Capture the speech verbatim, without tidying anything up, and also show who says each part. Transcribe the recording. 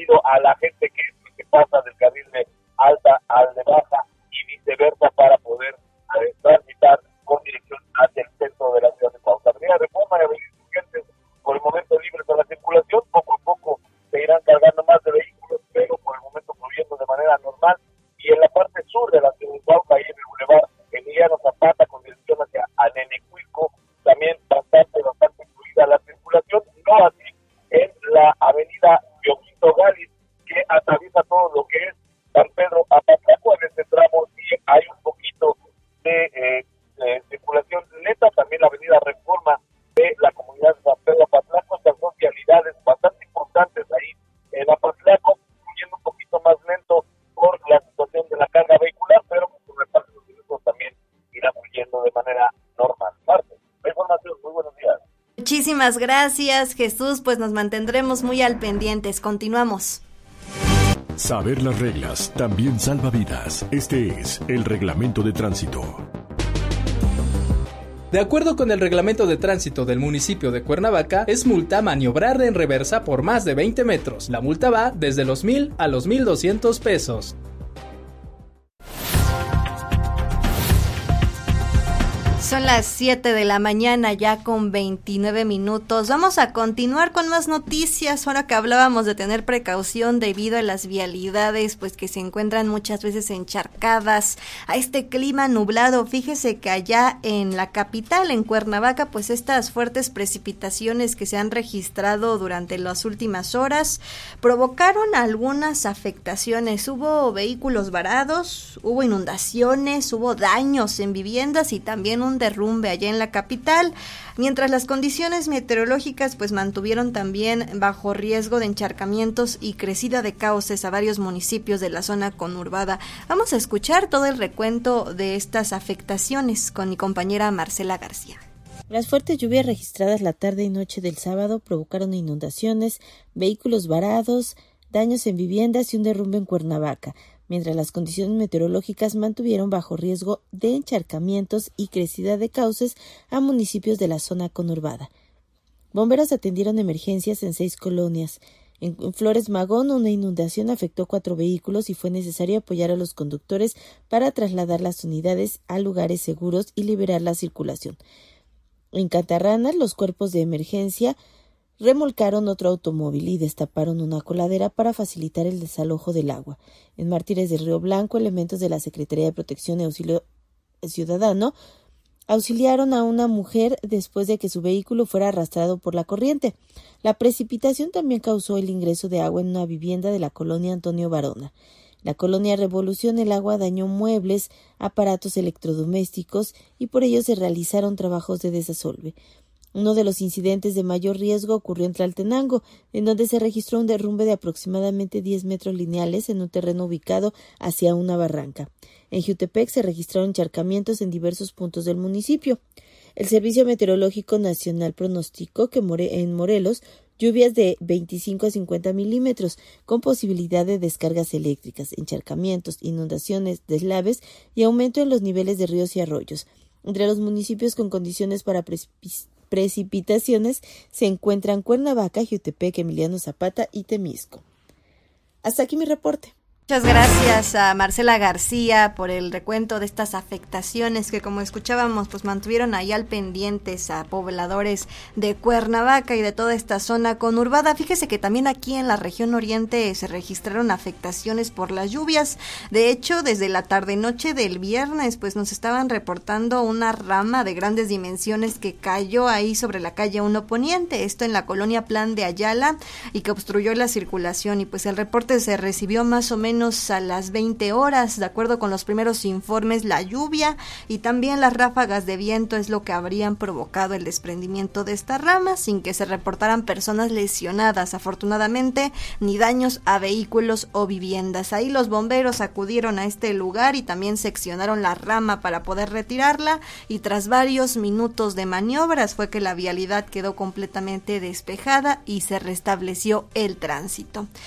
Speaker 1: debido a la gente que, que pasa del carril de alta al de baja y viceversa para poder eh, transitar con dirección hacia el centro de la ciudad de Cuautla. Avenida Reforma y Avenida Insurgentes por el momento libres a la circulación, poco a poco se irán cargando más de vehículos, pero por el momento fluyendo de manera normal. Y en la parte sur de la ciudad de Cuautla, ahí en el Boulevard Emiliano Zapata con dirección hacia Anenecuilco, también bastante, bastante fluida la circulación, no así en la avenida Yoquito Galis, que atraviesa todo lo que es San Pedro Apatlaco. En este tramo sí hay un poquito de, eh, de circulación lenta, también la avenida Reforma de la comunidad de San Pedro Apatlaco, estas dos vialidades bastante importantes ahí en Apatlaco, fluyendo un poquito más lento por la situación de la carga vehicular, pero con el paso de los minutos también irá fluyendo de manera normal. Marte, la información, muy buenos días.
Speaker 2: Muchísimas gracias, Jesús, pues nos mantendremos muy al pendientes. Continuamos.
Speaker 3: Saber las reglas también salva vidas. Este es el Reglamento de Tránsito.
Speaker 4: De acuerdo con el reglamento de tránsito del municipio de Cuernavaca, es multa maniobrar en reversa por más de veinte metros. La multa va desde los mil a los mil doscientos pesos.
Speaker 2: Son las siete de la mañana ya con veintinueve minutos. Vamos a continuar con más noticias. Ahora que hablábamos de tener precaución debido a las vialidades, pues que se encuentran muchas veces encharcadas, a este clima nublado. Fíjese que allá en la capital, en Cuernavaca, pues estas fuertes precipitaciones que se han registrado durante las últimas horas provocaron algunas afectaciones. Hubo vehículos varados, hubo inundaciones, hubo daños en viviendas y también un derrumbe allá en la capital, mientras las condiciones meteorológicas pues mantuvieron también bajo riesgo de encharcamientos y crecida de cauces a varios municipios de la zona conurbada. Vamos a escuchar todo el recuento de estas afectaciones con mi compañera Marcela García.
Speaker 5: Las fuertes lluvias registradas la tarde y noche del sábado provocaron inundaciones, vehículos varados, daños en viviendas y un derrumbe en Cuernavaca, mientras las condiciones meteorológicas mantuvieron bajo riesgo de encharcamientos y crecida de cauces a municipios de la zona conurbada. Bomberos atendieron emergencias en seis colonias. En Flores Magón, una inundación afectó cuatro vehículos y fue necesario apoyar a los conductores para trasladar las unidades a lugares seguros y liberar la circulación. En Cantarranas, los cuerpos de emergencia remolcaron otro automóvil y destaparon una coladera para facilitar el desalojo del agua. En Mártires del Río Blanco, elementos de la Secretaría de Protección y Auxilio Ciudadano auxiliaron a una mujer después de que su vehículo fuera arrastrado por la corriente. La precipitación también causó el ingreso de agua en una vivienda de la colonia Antonio Barona. La colonia Revolución, el agua dañó muebles, aparatos electrodomésticos y por ello se realizaron trabajos de desasolve. Uno de los incidentes de mayor riesgo ocurrió en Tlaltenango, en donde se registró un derrumbe de aproximadamente diez metros lineales en un terreno ubicado hacia una barranca. En Jiutepec se registraron encharcamientos en diversos puntos del municipio. El Servicio Meteorológico Nacional pronosticó que en Morelos lluvias de veinticinco a cincuenta milímetros, con posibilidad de descargas eléctricas, encharcamientos, inundaciones, deslaves y aumento en los niveles de ríos y arroyos. Entre los municipios con condiciones para precipitaciones precipitaciones se encuentran Cuernavaca, Jiutepec, Emiliano Zapata y Temisco. Hasta aquí mi reporte.
Speaker 2: Muchas gracias a Marcela García por el recuento de estas afectaciones que, como escuchábamos, pues mantuvieron ahí al pendientes a pobladores de Cuernavaca y de toda esta zona conurbada. Fíjese que también aquí en la región oriente se registraron afectaciones por las lluvias. De hecho, desde la tarde-noche del viernes, pues nos estaban reportando una rama de grandes dimensiones que cayó ahí sobre la calle uno Poniente, esto en la colonia Plan de Ayala, y que obstruyó la circulación. Y pues el reporte se recibió más o menos a las veinte horas. De acuerdo con los primeros informes, la lluvia y también las ráfagas de viento es lo que habrían provocado el desprendimiento de esta rama, sin que se reportaran personas lesionadas, afortunadamente, ni daños a vehículos o viviendas. Ahí los bomberos acudieron a este lugar y también seccionaron la rama para poder retirarla, y tras varios minutos de maniobras fue que la vialidad quedó completamente despejada y se restableció el tránsito.